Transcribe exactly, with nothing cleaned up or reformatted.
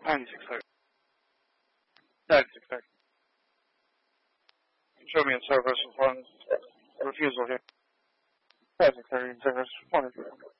ninety-six thirty. ninety-six thirty. Show me in service upon refusal here. ninety-six thirty, service one.